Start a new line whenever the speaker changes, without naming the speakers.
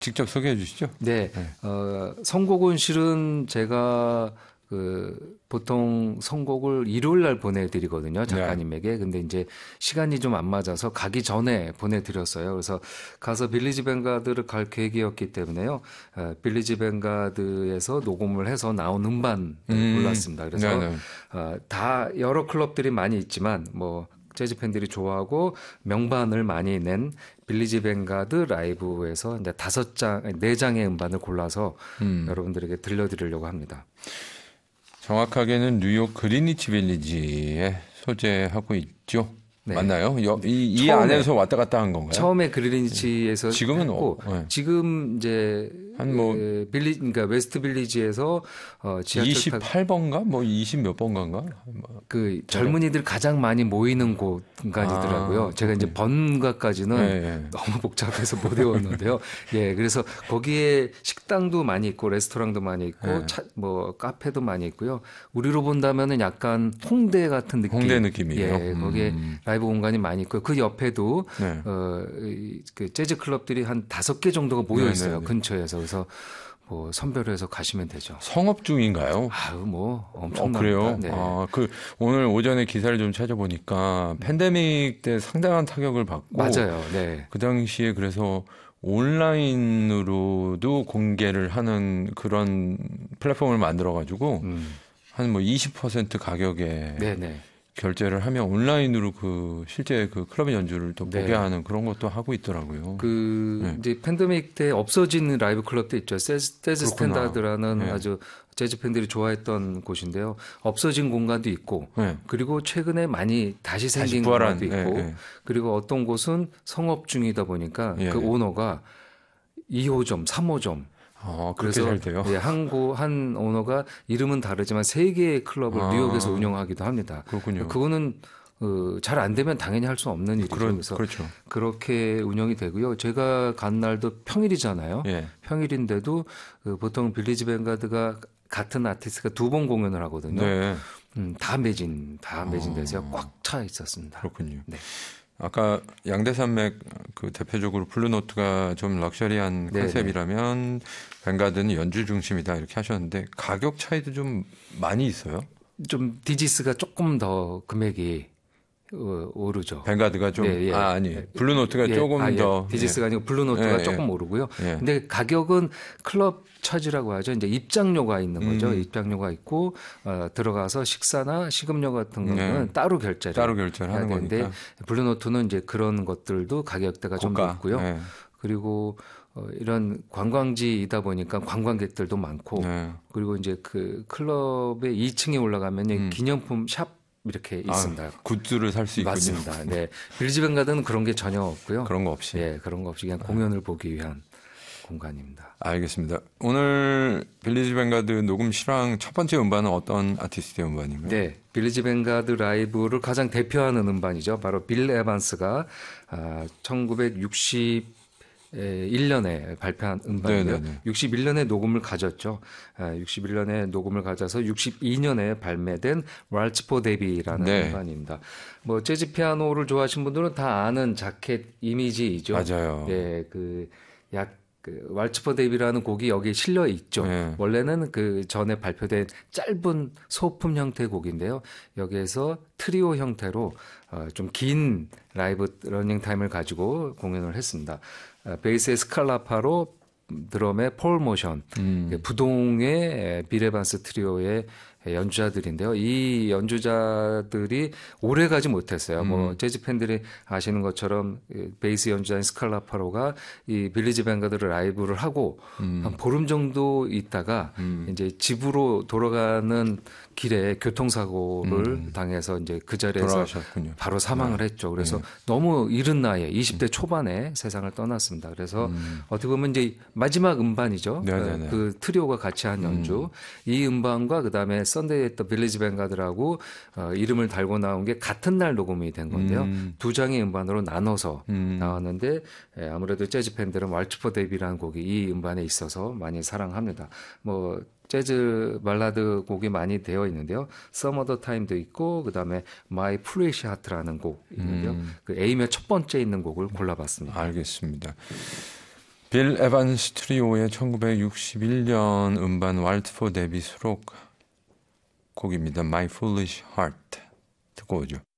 직접 소개해 주시죠.
네, 선곡은 실은 제가 보통 선곡을 일요일 날 보내드리거든요, 작가님에게. 근데 이제 시간이 좀 안 맞아서 가기 전에 보내드렸어요. 그래서 가서 빌리지 뱅가드를 갈 계획이었기 때문에요. 빌리지 뱅가드에서 녹음을 해서 나온 음반을 골랐습니다. 그래서 다 여러 클럽들이 많이 있지만 뭐 재즈 팬들이 좋아하고 명반을 많이 낸 빌리지 뱅가드 라이브에서 이제 4장의 음반을 골라서 여러분들에게 들려드리려고 합니다.
정확하게는 뉴욕 그리니치 빌리지에 소재하고 있죠. 네. 맞나요? 이 안에서 왔다 갔다 한 건가요?
처음에 그리니치에서
지금은
했고 지금 이제 그러니까 웨스트 빌리지에서 지하철
28번가 뭐 20 몇 번가인가?
그 젊은이들 가장 많이 모이는 공간이더라고요. 제가 이제 번가까지는 너무 복잡해서 못 외웠는데요. 예, 그래서 거기에 식당도 많이 있고 레스토랑도 많이 있고 뭐 카페도 많이 있고요. 우리로 본다면은 약간 홍대 같은 느낌.
홍대 느낌이에요.
예, 거기에 라이브 공간이 많이 있고요. 그 옆에도 그 재즈 클럽들이 한 5개 정도가 모여 있어요. 근처에서. 그래서 뭐 선별해서 가시면 되죠.
성업 중인가요?
뭐 엄청납니다.
그래요?
네.
그 오늘 오전에 기사를 좀 찾아보니까 팬데믹 때 상당한 타격을 받고
맞아요. 네.
그 당시에 그래서 온라인으로도 공개를 하는 그런 플랫폼을 만들어 가지고 한 뭐 20% 가격에 결제를 하면 온라인으로 실제 클럽 연주를 또 보게 하는 그런 것도 하고 있더라고요.
이제 팬데믹 때 없어진 라이브 클럽도 있죠. 재즈 스탠다드라는 아주 재즈 팬들이 좋아했던 곳인데요. 없어진 공간도 있고, 그리고 최근에 많이 다시 생긴 공간도 있고, 그리고 어떤 곳은 성업 중이다 보니까 그 오너가 2호점, 3호점,
그래서 잘 돼요.
한 오너가 이름은 다르지만 3개의 클럽을 뉴욕에서 운영하기도 합니다.
그렇군요.
그거는 잘 안 되면 당연히 할 수 없는 일이죠. 그래서
그렇죠.
그렇게 운영이 되고요. 제가 간 날도 평일이잖아요. 평일인데도 보통 빌리지 뱅가드가 같은 아티스트가 2번 공연을 하거든요. 다 매진돼서 꽉 차 있었습니다.
그렇군요.
네.
아까 양대산맥 대표적으로 블루노트가 좀 럭셔리한 컨셉이라면 뱅가드는 연주 중심이다 이렇게 하셨는데 가격 차이도 좀 많이 있어요?
좀 디지스가 조금 더 금액이 오르죠.
뱅가드가 좀 블루노트가 조금 더
디지스가 아니고 블루노트가 조금 오르고요. 근데 가격은 클럽 차지라고 하죠. 이제 입장료가 있는 거죠. 입장료가 있고 들어가서 식사나 식음료 같은 거는 따로 결제를
하는
건데 블루노트는 이제 그런 것들도 가격대가 좀 높고요. 그리고 이런 관광지이다 보니까 관광객들도 많고 그리고 이제 그 클럽의 2층에 올라가면 기념품 샵 이렇게 있습니다.
굿즈를 살 수 있군요.
맞습니다. 네. 빌리지 뱅가드는 그런 게 전혀 없고요.
그런 거 없이.
그런 거 없이 그냥 공연을 보기 위한 공간입니다.
알겠습니다. 오늘 빌리지 뱅가드 녹음 실황 첫 번째 음반은 어떤 아티스트의 음반인가요?
네. 빌리지 뱅가드 라이브를 가장 대표하는 음반이죠. 바로 빌 에반스가 1961년에 발표한 음반이고요. 61년에 녹음을 가졌죠. 61년에 녹음을 가져서 62년에 발매된 왈츠 포 데비라는 음반입니다. 뭐 재즈 피아노를 좋아하시는 분들은 다 아는 자켓 이미지이죠.
맞아요.
왈츠 포 데비라는 곡이 여기에 실려 있죠. 원래는 그 전에 발표된 짧은 소품 형태의 곡인데요. 여기에서 트리오 형태로 좀 긴 라이브 러닝 타임을 가지고 공연을 했습니다. 베이스의 스칼라파로 드럼의 폴 모션, 부동의 빌 에반스 트리오의 연주자들인데요. 이 연주자들이 오래 가지 못했어요. 뭐 재즈 팬들이 아시는 것처럼 베이스 연주자인 스칼라파로가 이 빌리지 뱅가드를 라이브를 하고 한 보름 정도 있다가 이제 집으로 돌아가는 길에 교통사고를 당해서 이제 그 자리에서
돌아가셨군요.
바로 사망을 했죠. 그래서 너무 이른 나이에 20대 초반에 세상을 떠났습니다. 그래서 어떻게 보면 이제 마지막 음반이죠. 그 트리오가 같이 한 연주. 이 음반과 그다음에 썬데이 앳 더 빌리지 뱅가드라고 이름을 달고 나온 게 같은 날 녹음이 된 건데요. 두 장의 음반으로 나눠서 나왔는데 아무래도 재즈 팬들은 왈츠 포 데비라는 곡이 이 음반에 있어서 많이 사랑합니다. 뭐 재즈 발라드 곡이 많이 되어 있는데요. Some Other Time도 있고 그다음에 My Foolish Heart라는 곡 있는데요. 그 A면 첫 번째 있는 곡을 골라봤습니다.
알겠습니다. 빌 에반스 트리오의 1961년 음반 왈트 포 데비 수록 곡입니다. My Foolish Heart 듣고 오죠.